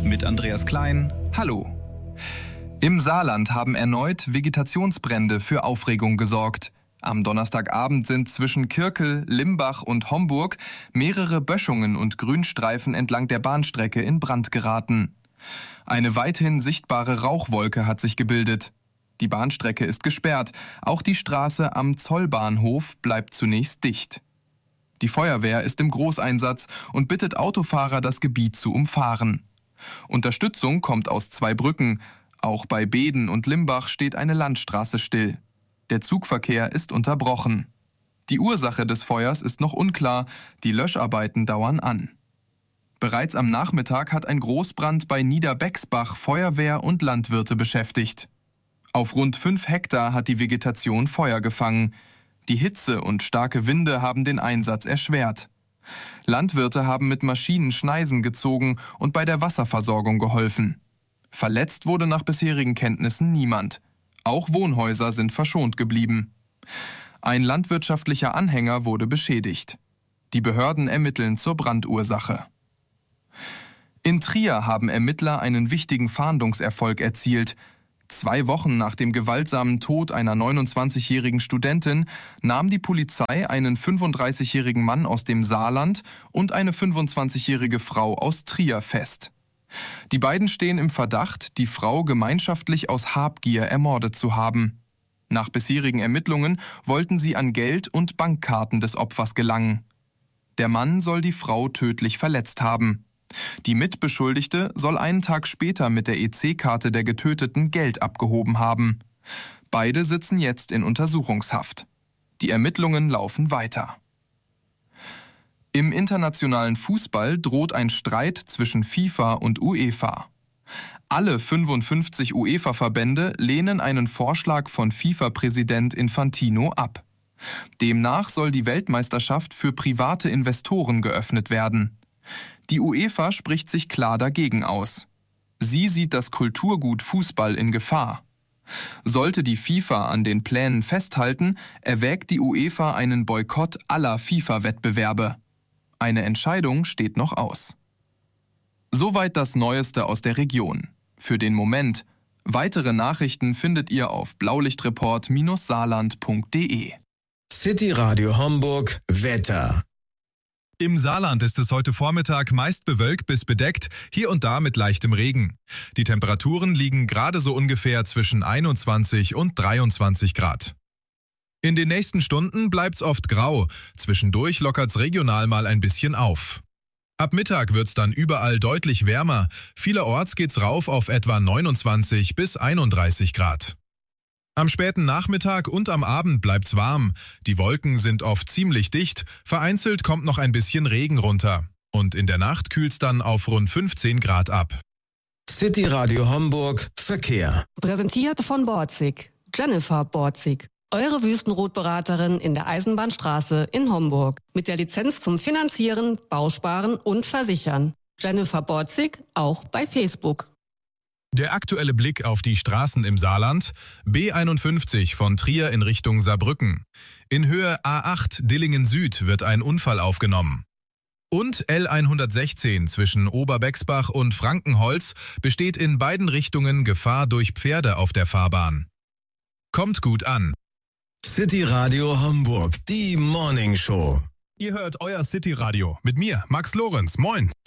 mit Andreas Klein. Hallo. Im Saarland haben erneut Vegetationsbrände für Aufregung gesorgt. Am Donnerstagabend sind zwischen Kirkel, Limbach und Homburg mehrere Böschungen und Grünstreifen entlang der Bahnstrecke in Brand geraten. Eine weithin sichtbare Rauchwolke hat sich gebildet. Die Bahnstrecke ist gesperrt. Auch die Straße am Zollbahnhof bleibt zunächst dicht. Die Feuerwehr ist im Großeinsatz und bittet Autofahrer, das Gebiet zu umfahren. Unterstützung kommt aus 2 Brücken. Auch bei Beeden und Limbach steht eine Landstraße still. Der Zugverkehr ist unterbrochen. Die Ursache des Feuers ist noch unklar. Die Löscharbeiten dauern an. Bereits am Nachmittag hat ein Großbrand bei Niederbexbach Feuerwehr und Landwirte beschäftigt. Auf rund 5 Hektar hat die Vegetation Feuer gefangen. Die Hitze und starke Winde haben den Einsatz erschwert. Landwirte haben mit Maschinen Schneisen gezogen und bei der Wasserversorgung geholfen. Verletzt wurde nach bisherigen Kenntnissen niemand. Auch Wohnhäuser sind verschont geblieben. Ein landwirtschaftlicher Anhänger wurde beschädigt. Die Behörden ermitteln zur Brandursache. In Trier haben Ermittler einen wichtigen Fahndungserfolg erzielt. 2 Wochen nach dem gewaltsamen Tod einer 29-jährigen Studentin nahm die Polizei einen 35-jährigen Mann aus dem Saarland und eine 25-jährige Frau aus Trier fest. Die beiden stehen im Verdacht, die Frau gemeinschaftlich aus Habgier ermordet zu haben. Nach bisherigen Ermittlungen wollten sie an Geld und Bankkarten des Opfers gelangen. Der Mann soll die Frau tödlich verletzt haben. Die Mitbeschuldigte soll einen Tag später mit der EC-Karte der Getöteten Geld abgehoben haben. Beide sitzen jetzt in Untersuchungshaft. Die Ermittlungen laufen weiter. Im internationalen Fußball droht ein Streit zwischen FIFA und UEFA. Alle 55 UEFA-Verbände lehnen einen Vorschlag von FIFA-Präsident Infantino ab. Demnach soll die Weltmeisterschaft für private Investoren geöffnet werden. Die UEFA spricht sich klar dagegen aus. Sie sieht das Kulturgut Fußball in Gefahr. Sollte die FIFA an den Plänen festhalten, erwägt die UEFA einen Boykott aller FIFA-Wettbewerbe. Eine Entscheidung steht noch aus. Soweit das Neueste aus der Region. Für den Moment. Weitere Nachrichten findet ihr auf blaulichtreport-saarland.de. City Radio Homburg Wetter. Im Saarland ist es heute Vormittag meist bewölkt bis bedeckt, hier und da mit leichtem Regen. Die Temperaturen liegen gerade so ungefähr zwischen 21 und 23 Grad. In den nächsten Stunden bleibt's oft grau, zwischendurch lockert's regional mal ein bisschen auf. Ab Mittag wird's dann überall deutlich wärmer, vielerorts geht's rauf auf etwa 29 bis 31 Grad. Am späten Nachmittag und am Abend bleibt's warm. Die Wolken sind oft ziemlich dicht, vereinzelt kommt noch ein bisschen Regen runter. Und in der Nacht kühlt's dann auf rund 15 Grad ab. City Radio Homburg Verkehr. Präsentiert von Borzig. Jennifer Borzig. Eure Wüstenrotberaterin in der Eisenbahnstraße in Homburg. Mit der Lizenz zum Finanzieren, Bausparen und Versichern. Jennifer Borzig, auch bei Facebook. Der aktuelle Blick auf die Straßen im Saarland: B51 von Trier in Richtung Saarbrücken. In Höhe A8 Dillingen Süd wird ein Unfall aufgenommen. Und L116 zwischen Oberbexbach und Frankenholz besteht in beiden Richtungen Gefahr durch Pferde auf der Fahrbahn. Kommt gut an. City Radio Homburg, die Morning Show. Ihr hört euer City Radio mit mir, Max Lorenz. Moin.